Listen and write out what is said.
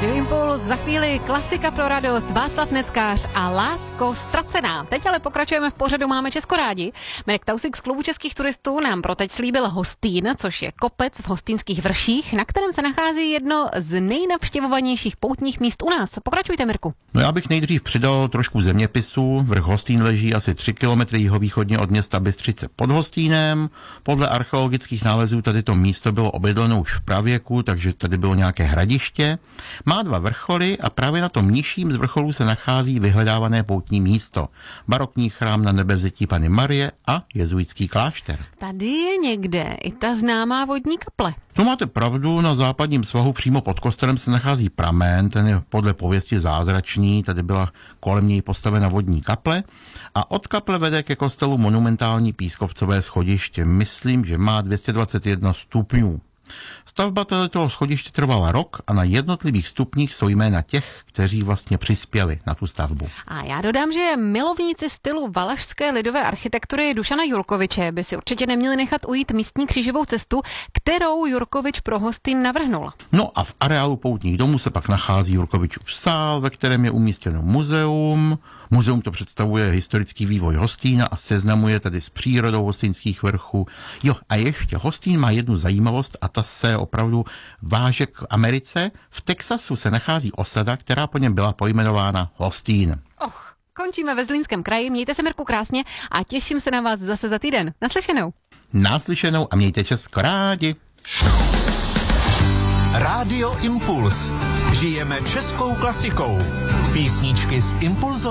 Radio Impuls, za chvíli klasika pro radost, Václav Neckář a Lásko ztracená. Teď ale pokračujeme v pořadu Máme Česko rádi. Mirek Tausík z Klubu českých turistů nám pro teď slíbil Hostín, což je kopec v Hostýnských vrších, na kterém se nachází jedno z nejnavštěvovanějších poutních míst u nás. Pokračujte, Mirku. No já bych nejdřív přidal trošku zeměpisu. Vrch Hostín leží asi 3 kilometry jihovýchodně od města Bystřice pod Hostínem. Podle archeologických nálezů tady to místo bylo obydleno už v pravěku, takže tady bylo nějaké hradiště. Má 2 vrcholy a právě na tom nižším z vrcholů se nachází vyhledávané poutní místo. Barokní chrám na Nebevzetí Panny Marie a jezuitský klášter. Tady je někde i ta známá vodní kaple. To máte pravdu, na západním svahu přímo pod kostelem se nachází pramen, ten je podle pověsti zázračný, tady byla kolem něj postavena vodní kaple a od kaple vede ke kostelu monumentální pískovcové schodiště. Myslím, že má 221 stupňů. Stavba toho schodiště trvala rok a na jednotlivých stupních jsou jména těch, kteří vlastně přispěli na tu stavbu. A já dodám, že milovníci stylu valašské lidové architektury Dušana Jurkoviče by si určitě neměli nechat ujít místní křížovou cestu, kterou Jurkovič pro Hostín navrhnul. No a v areálu poutních domů se pak nachází Jurkovičův sál, ve kterém je umístěno muzeum. Muzeum to představuje historický vývoj Hostína a seznamuje tedy s přírodou Hostýnských vrchů. Jo, a ještě Hostín má jednu zajímavost a ta se opravdu váže k Americe. V Texasu se nachází osada, která po něm byla pojmenována Hostín. Končíme ve Zlínském kraji, mějte se, Mirku, krásně a těším se na vás zase za týden. Naslyšenou. Naslyšenou a mějte Česko rádi. Rádio Impuls. Žijeme českou klasikou. Písničky z Impulzu.